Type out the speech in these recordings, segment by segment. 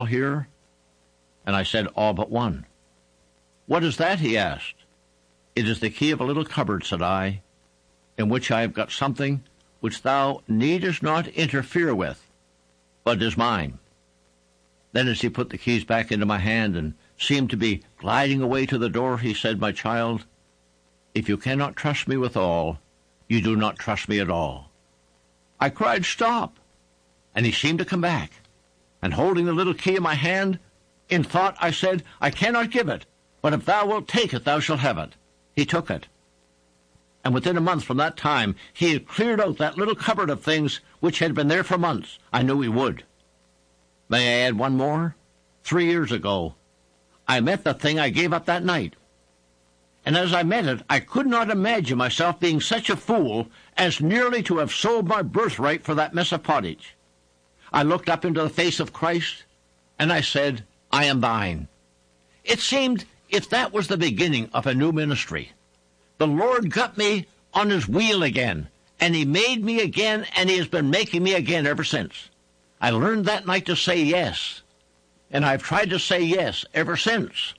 here? And I said, all but one. What is that? He asked. It is the key of a little cupboard, said I, in which I have got something which thou needest not interfere with, but is mine. Then as he put the keys back into my hand and seemed to be gliding away to the door, he said, my child, if you cannot trust me with all, you do not trust me at all. I cried, stop. And he seemed to come back. And holding the little key in my hand, in thought I said, I cannot give it, but if thou wilt take it, thou shalt have it. He took it. And within a month from that time, he had cleared out that little cupboard of things which had been there for months. I knew he would. May I add one more? 3 years ago, I met the thing I gave up that night. And as I met it, I could not imagine myself being such a fool as nearly to have sold my birthright for that mess of pottage. I looked up into the face of Christ, and I said, I am thine. It seemed if that was the beginning of a new ministry. The Lord got me on his wheel again, and he made me again, and he has been making me again ever since. I learned that night to say yes, and I've tried to say yes ever since.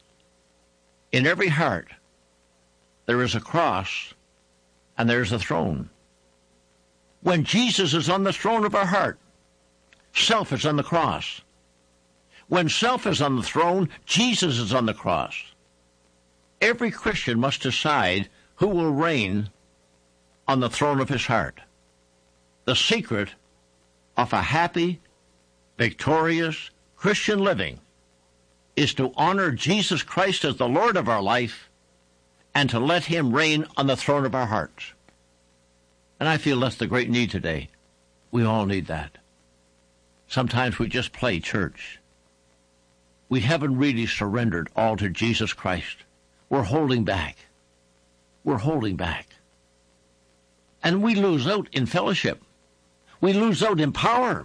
In every heart, there is a cross, and there's a throne. When Jesus is on the throne of our heart, self is on the cross. When self is on the throne, Jesus is on the cross. Every Christian must decide who will reign on the throne of his heart. The secret of a happy, victorious Christian living is to honor Jesus Christ as the Lord of our life and to let him reign on the throne of our hearts. And I feel that's the great need today. We all need that. Sometimes we just play church. We haven't really surrendered all to Jesus Christ. We're holding back. We're holding back. And we lose out in fellowship. We lose out in power.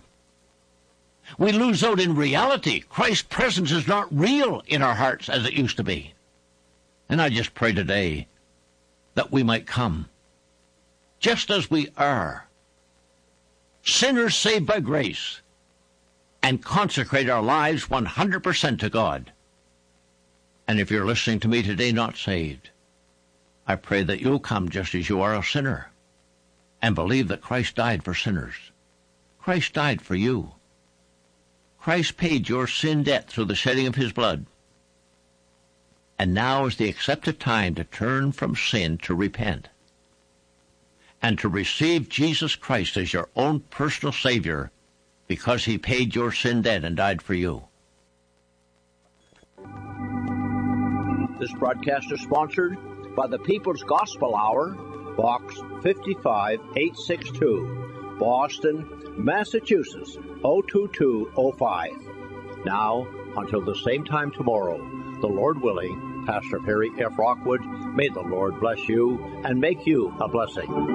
We lose out in reality. Christ's presence is not real in our hearts as it used to be. And I just pray today that we might come just as we are, sinners saved by grace, and consecrate our lives 100% to God. And if you're listening to me today not saved, I pray that you'll come just as you are, a sinner, and believe that Christ died for sinners. Christ died for you. Christ paid your sin debt through the shedding of his blood. And now is the accepted time to turn from sin to repent and to receive Jesus Christ as your own personal Savior because he paid your sin debt and died for you. This broadcast is sponsored by the People's Gospel Hour, Box 55862, Boston, Massachusetts, 02205. Now, until the same time tomorrow, the Lord willing, Pastor Perry F. Rockwood, may the Lord bless you and make you a blessing.